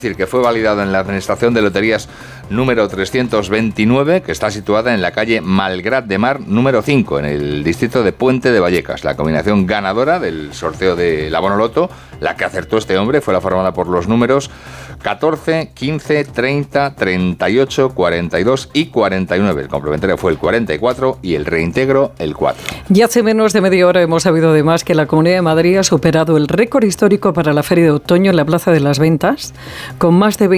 decir que fue validado en la Administración de Loterías número 329, que está situada en la calle Malgrat de Mar número 5, en el distrito de Puente de Vallecas. La combinación ganadora del sorteo de la Bonoloto, la que acertó este hombre, fue la formada por los números 14, 15, 30, 38, 42 y 49. El complementario fue el 44 y el reintegro el 4. Y hace menos de media hora hemos sabido además que la Comunidad de Madrid ha superado el récord histórico para la Feria de Otoño en la Plaza de las Ventas, con más de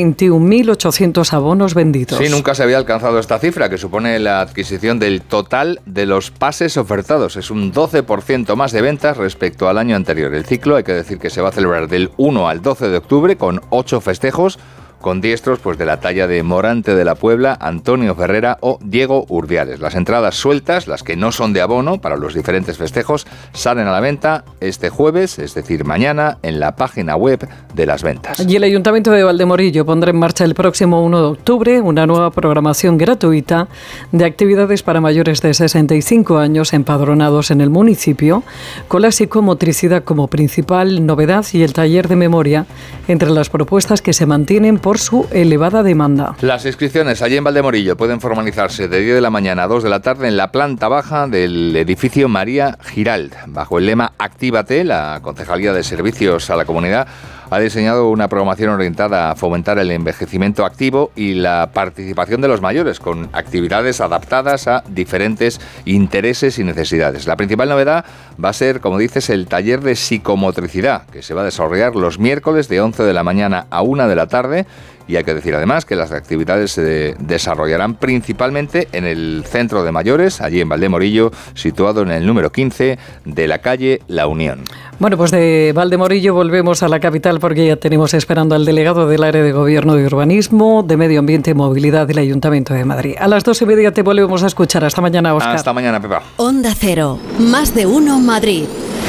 21.800 abonos vendidos. Sí, nunca se había alcanzado esta cifra, que supone la adquisición del total de los pases ofertados. Es un 12% más de ventas respecto al año anterior. El ciclo, hay que decir que se va a celebrar del 1 al 12 de octubre con 8 festejos, con diestros pues de la talla de Morante de la Puebla, Antonio Ferrera o Diego Urdiales. Las entradas sueltas, las que no son de abono para los diferentes festejos, salen a la venta este jueves, es decir, mañana, en la página web de las ventas. Y el Ayuntamiento de Valdemorillo pondrá en marcha el próximo 1 de octubre una nueva programación gratuita de actividades para mayores de 65 años empadronados en el municipio, con la psicomotricidad como principal novedad y el taller de memoria entre las propuestas que se mantienen por su elevada demanda. Las inscripciones allí en Valdemorillo pueden formalizarse de 10 de la mañana a 2 de la tarde en la planta baja del edificio María Giralt. Bajo el lema Actívate, la Concejalía de Servicios a la Comunidad ha diseñado una programación orientada a fomentar el envejecimiento activo y la participación de los mayores, con actividades adaptadas a diferentes intereses y necesidades. La principal novedad va a ser, como dices, el taller de psicomotricidad, que se va a desarrollar los miércoles de 11 de la mañana a 1 de la tarde. Y hay que decir además que las actividades se desarrollarán principalmente en el centro de mayores, allí en Valdemorillo, situado en el número 15 de la calle La Unión. Bueno, pues de Valdemorillo volvemos a la capital porque ya tenemos esperando al delegado del área de Gobierno de Urbanismo, de Medio Ambiente y Movilidad del Ayuntamiento de Madrid. A las 2:30 te volvemos a escuchar. Hasta mañana, Óscar. Hasta mañana, Pepa. Onda Cero, más de uno Madrid.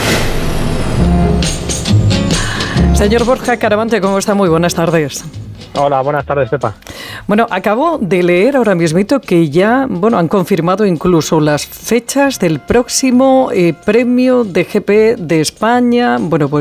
Señor Borja Caravante, ¿cómo está? Muy buenas tardes. Hola, buenas tardes, Pepa. Bueno, acabo de leer ahora mismito que ya, han confirmado incluso las fechas del próximo premio de GP de España,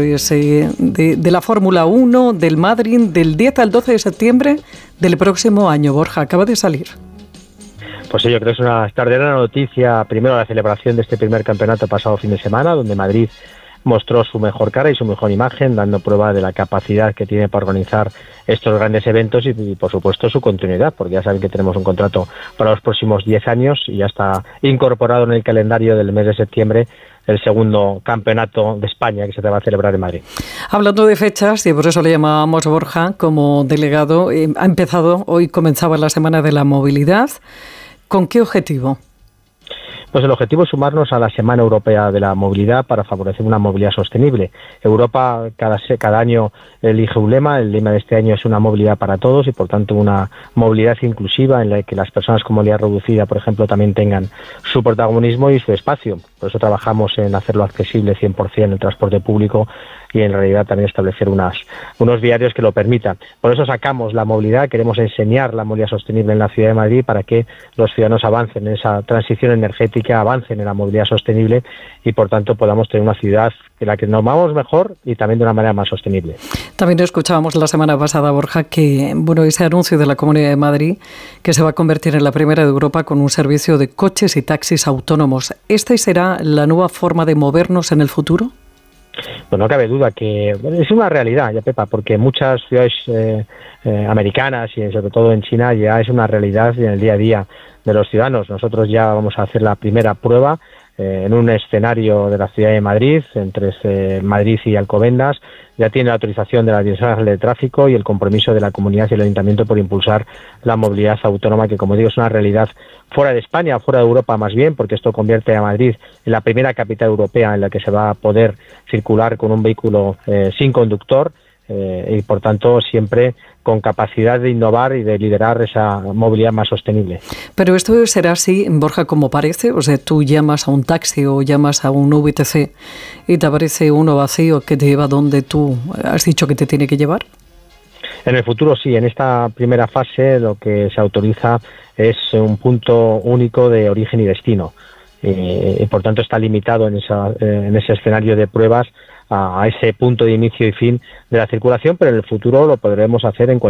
de la Fórmula 1, del Madrid, del 10 al 12 de septiembre del próximo año. Borja, acaba de salir. Pues sí, yo creo que es una extraordinaria noticia. Primero, la celebración de este primer campeonato pasado fin de semana, donde Madrid mostró su mejor cara y su mejor imagen, dando prueba de la capacidad que tiene para organizar estos grandes eventos y por supuesto, su continuidad, porque ya saben que tenemos un contrato para los próximos 10 años y ya está incorporado en el calendario del mes de septiembre el segundo campeonato de España que se va a celebrar en Madrid. Hablando de fechas, y por eso le llamábamos Borja como delegado, comenzaba la Semana de la Movilidad. ¿Con qué objetivo? Pues el objetivo es sumarnos a la Semana Europea de la Movilidad para favorecer una movilidad sostenible. Europa cada año elige un lema. El lema de este año es una movilidad para todos y, por tanto, una movilidad inclusiva en la que las personas con movilidad reducida, por ejemplo, también tengan su protagonismo y su espacio. Por eso trabajamos en hacerlo accesible 100% el transporte público y, en realidad, también establecer unos viarios que lo permitan. Por eso sacamos la movilidad. Queremos enseñar la movilidad sostenible en la Ciudad de Madrid para que los ciudadanos avancen en esa transición energética, avancen en la movilidad sostenible y, por tanto, podamos tener una ciudad en la que nos vamos mejor y también de una manera más sostenible. También escuchábamos la semana pasada, Borja, que ese anuncio de la Comunidad de Madrid, que se va a convertir en la primera de Europa con un servicio de coches y taxis autónomos. ¿Esta será la nueva forma de movernos en el futuro? Pues no cabe duda que es una realidad, ya, Pepa, porque muchas ciudades americanas y sobre todo en China ya es una realidad en el día a día de los ciudadanos. Nosotros ya vamos a hacer la primera prueba en un escenario de la ciudad de Madrid, entre Madrid y Alcobendas. Ya tiene la autorización de la Dirección General de Tráfico y el compromiso de la comunidad y el ayuntamiento por impulsar la movilidad autónoma, que, como digo, es una realidad fuera de España, fuera de Europa más bien, porque esto convierte a Madrid en la primera capital europea en la que se va a poder circular con un vehículo sin conductor y, por tanto, siempre con capacidad de innovar y de liderar esa movilidad más sostenible. Pero esto será así, Borja, como parece. O sea, tú llamas a un taxi o llamas a un VTC y te aparece uno vacío que te lleva donde tú has dicho que te tiene que llevar. En el futuro sí. En esta primera fase lo que se autoriza es un punto único de origen y destino. Y por tanto está limitado en ese escenario de pruebas a ese punto de inicio y fin de la circulación, pero en el futuro lo podremos hacer en cualquier